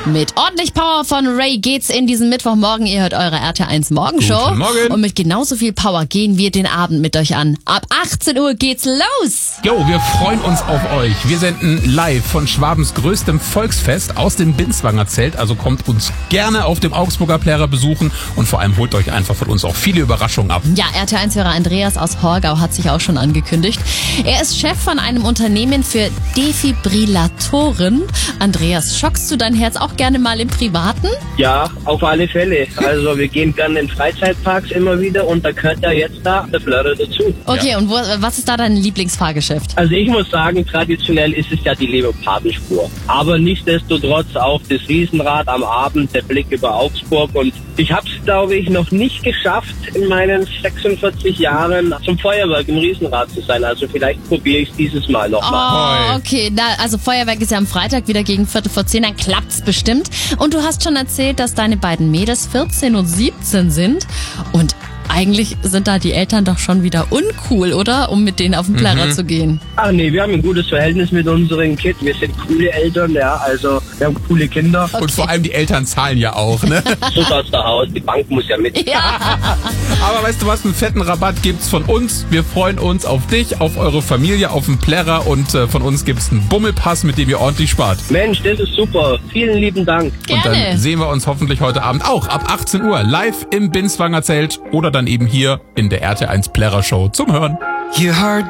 Mit ordentlich Power von Ray geht's in diesen Mittwochmorgen. Ihr hört eure RTL1 Morgenshow. Guten Morgen. Und mit genauso viel Power gehen wir den Abend mit euch an. Ab 18 Uhr geht's los. Jo, wir freuen uns auf euch. Wir senden live von Schwabens größtem Volksfest aus dem Binswanger Zelt. Also kommt uns gerne auf dem Augsburger Plärrer besuchen und vor allem holt euch einfach von uns auch viele Überraschungen ab. Ja, RTL1-Hörer Andreas aus Horgau hat sich auch schon angekündigt. Er ist Chef von einem Unternehmen für Defibrillatoren. Andreas, schockst du dein Herz auch gerne mal im Privaten? Ja, auf alle Fälle. Also wir gehen gerne in Freizeitparks immer wieder und da gehört ja jetzt da der Plärrer dazu. Okay, und was ist da dein Lieblingsfahrgeschäft? Also ich muss sagen, traditionell ist es ja die Leopardenspur. Aber nichtsdestotrotz auch das Riesenrad am Abend, der Blick über Augsburg. Und ich habe es, glaube ich, noch nicht geschafft, in meinen 46 Jahren zum Feuerwerk im Riesenrad zu sein. Also vielleicht probiere ich es dieses Mal nochmal. Oh, okay. Na, also Feuerwerk ist ja am Freitag wieder gegen 10:45, dann klappt's bestimmt. Und du hast schon erzählt, dass deine beiden Mädels 14 und 17 sind. Und eigentlich sind da die Eltern doch schon wieder uncool, oder? Um mit denen auf den Plärrer zu gehen. Ach nee, wir haben ein gutes Verhältnis mit unseren Kids. Wir sind coole Eltern, ja. Also wir haben coole Kinder. Okay. Und vor allem die Eltern zahlen ja auch, ne? So schaut's da aus. Die Bank muss ja mit. Ja. Aber weißt du was, einen fetten Rabatt gibt's von uns. Wir freuen uns auf dich, auf eure Familie, auf den Plärrer und von uns gibt's einen Bummelpass, mit dem ihr ordentlich spart. Mensch, das ist super. Vielen lieben Dank. Und dann Gerne. sehen wir uns hoffentlich heute Abend auch ab 18 Uhr live im Binswanger Zelt oder dann eben hier in der RTL1 Plärrer Show zum Hören. You heard